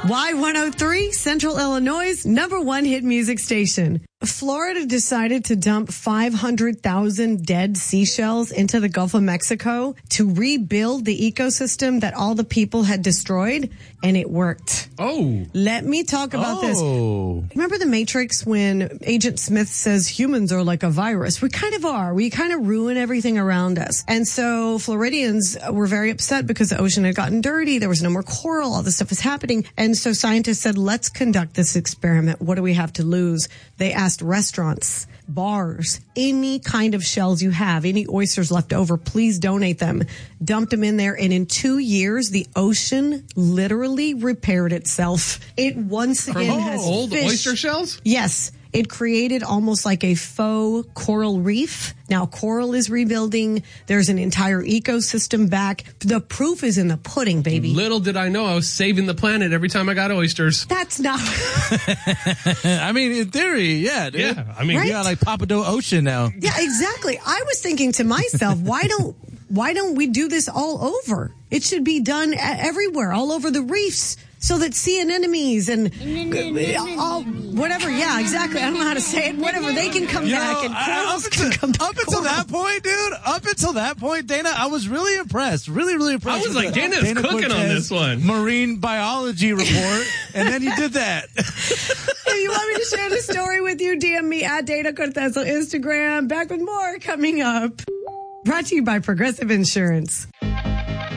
Y103, Central Illinois' #1 hit music station. Florida decided to dump 500,000 dead seashells into the Gulf of Mexico to rebuild the ecosystem that all the people had destroyed, and it worked. Oh. Let me talk about this. Remember The Matrix when Agent Smith says humans are like a virus? We kind of are. We kind of ruin everything around us. And so Floridians were very upset because the ocean had gotten dirty. There was no more coral. All this stuff was happening. And so scientists said, let's conduct this experiment. What do we have to lose? They asked restaurants, bars, any kind of shells you have, any oysters left over, please donate them. Dumped them in there, and in 2 years, the ocean literally repaired itself. It once again has old fish. Oyster shells? Yes. It created almost like a faux coral reef. Now coral is rebuilding. There's an entire ecosystem back. The proof is in the pudding, baby. Little did I know I was saving the planet every time I got oysters. That's not... I mean, in theory, yeah, dude. Yeah, I mean, Right? You got like Papado Ocean now. Yeah, exactly. I was thinking to myself, why don't we do this all over? It should be done everywhere, all over the reefs, so that sea anemones and all whatever. Yeah, exactly. I don't know how to say it. Whatever, they can come back and corals can come back. Up until that point, dude. Up until that point, Dana, I was really impressed. Really, really impressed. I was like, Dana's cooking on this one. Marine biology report, and then you did that. If you want me to share the story with you, DM me at Dana Cortez on Instagram. Back with more coming up. Brought to you by Progressive Insurance.